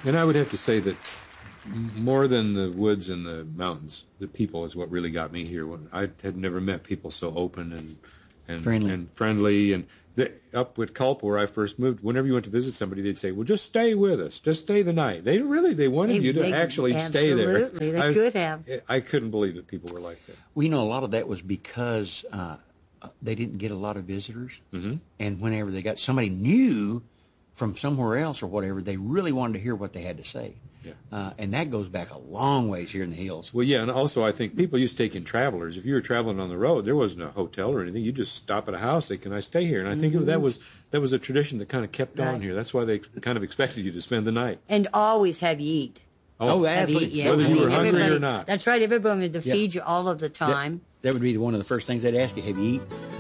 And I would have to say that more than the woods and the mountains, the people is what really got me here. I had never met people so open and friendly. And up with Culp, where I first moved, whenever you went to visit somebody, they'd say, "Well, just stay with us. Just stay the night." They wanted you to actually stay there. Absolutely, they could have. I couldn't believe that people were like that. We know a lot of that was because they didn't get a lot of visitors, and whenever they got somebody new from somewhere else or whatever, they really wanted to hear what they had to say. Yeah. And that goes back a long ways here in the hills. Well, yeah, and also I think people used to take in travelers. If you were traveling on the road, there wasn't a hotel or anything. You just stop at a house. Say, "Can I stay here?" And I think that was a tradition that kind of kept on here. That's why they kind of expected you to spend the night. And always have you eat. Oh, absolutely. Yeah. Whether you were hungry or not. That's right. Everybody wanted to feed you all of the time. That would be one of the first things they'd ask you, "Have you eat?"